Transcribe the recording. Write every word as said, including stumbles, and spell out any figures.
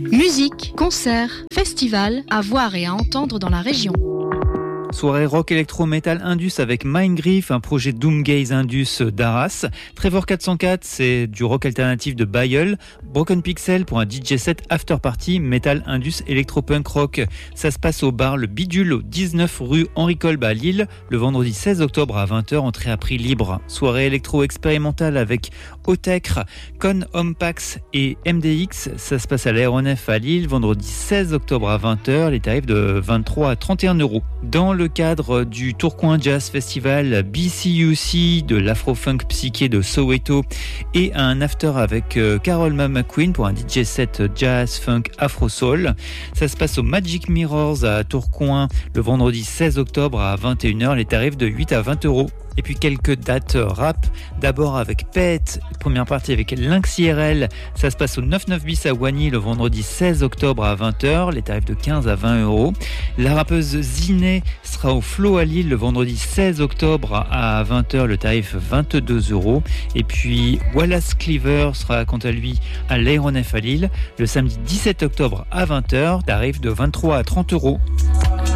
Musique, concerts, festivals, à voir et à entendre dans la région. Soirée rock électro metal indus avec Mindgriff, un projet doomgaze indus d'Arras. Trevor quatre cent quatre, c'est du rock alternatif de Bayeul. Broken Pixel pour un D J set after party metal indus électro-punk rock. Ça se passe au bar Le Bidule, au dix-neuf rue Henri Kolb à Lille, le vendredi seize octobre à vingt heures, entrée à prix libre. Soirée électro expérimentale avec Otecre, Con Hompax et M D X. Ça se passe à l'aéronef à Lille, vendredi seize octobre à vingt heures, les tarifs de vingt-trois à trente et un euros. Dans le cadre du Tourcoing Jazz Festival, B C U C de l'afro-funk psyché de Soweto et un after avec Carol McQueen pour un D J set jazz funk afro-soul. Ça se passe au Magic Mirrors à Tourcoing le vendredi seize octobre à vingt et une heures, les tarifs de huit à vingt euros. Et puis quelques dates rap, d'abord avec Pet, première partie avec Lynx I R L, ça se passe au neuf neuf bis à Wagny le vendredi seize octobre à vingt heures, les tarifs de quinze à vingt euros. La rappeuse Ziné sera au Flow à Lille le vendredi seize octobre à vingt heures, le tarif vingt-deux euros. Et puis Wallace Cleaver sera quant à lui à l'aéronef à Lille le samedi dix-sept octobre à vingt heures, tarif de vingt-trois à trente euros.